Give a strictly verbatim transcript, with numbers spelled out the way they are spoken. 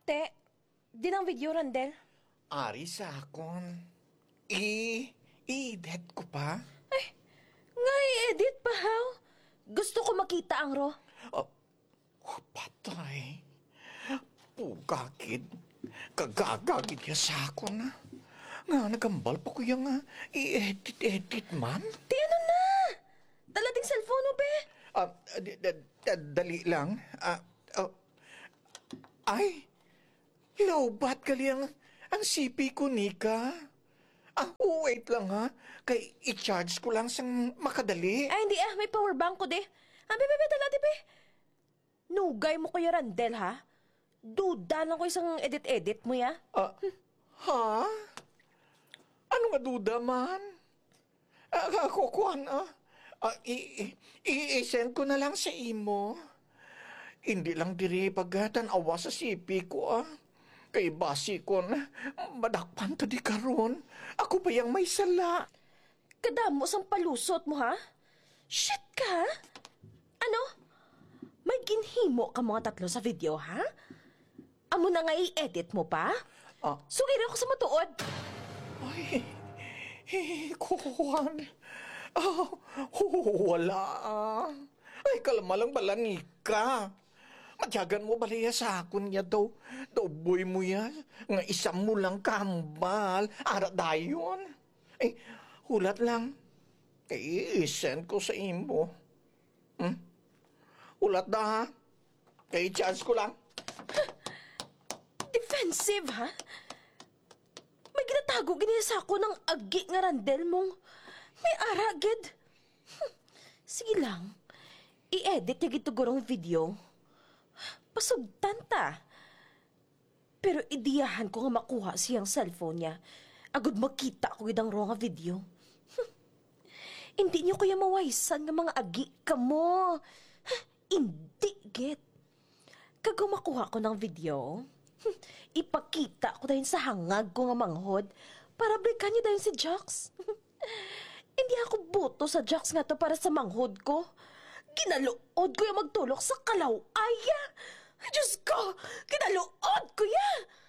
Te, di ng video, Randel. Ari sa akon. I, i-edit ko pa. Ay, nga i-edit pa, how? Gusto ko makita ang ro. Oh, oh, patay. Pugakid. Kagagagid ya sa akon na. Nga, nagambal pa ko yung uh, i-edit-edit man. Di ano na? Dala ding cellphone mo, be? Ah, d- d- d- dali lang. Ah, oh. Ay, lowbat gali ang, ang C P ko, Nika. Ah, oh, wait lang ha. Kay i-charge ko lang sang makadali. Ay, hindi ah. May power bank ko, de. Ah, be, be, be, dala, de, be. Nugay mo kuya Randel, ha? Duda lang ko isang edit-edit mo, ya. Ah, ha? Ano nga duda man? Ah, ako, kuhan, ah. Ah, i- i- i-send ko na lang sa imo. Hindi lang diri pagatan awa sa C P ko, ah. Kay basi ko na, madakpan to di karon. Ako pa yung may sala. Kadamo sang palusot mo, ha? Shit ka, ha? Ano? May ginhimo ka mga tatlo sa video, ha? Amo na nga i-edit mo pa? Ah. Sugiri ako sa matuod. Ay, eh, kuhan. Ah, wala, ah. Ay, kalma lang balani ka. Matyagan mo baliya sa akon niya daw. Daw boy mo ya. Nga isang mo lang kambal. Ara dayon. Ay, hulat lang. Ay, isend ko sa imo. Hmm? Hulat na ha. Kay chance ko lang. Defensive, ha? May ginatago ganyan sa ako ng agi nga Randel mong may aragid. Hm, sige lang. I-edit yung gitugurong video. Pasugtan ta. Pero idiyahan ko nga makuha siyang cellphone niya. Agud makita ko idang raw nga video. Hm, hindi niyo kuya mawaisan nga mga agi ka mo. Huh, hindi, get. Kag makuha ko ng video, hm, ipakita ko dahil sa hangag ko nga manghod para balikan niyo dahil si Jax. Hindi ako boto sa Jax nga to para sa manghod ko. Ginaluod ko yung magtulok sa kalaw. Aya! Diyos ko! Ginaluod ko ya!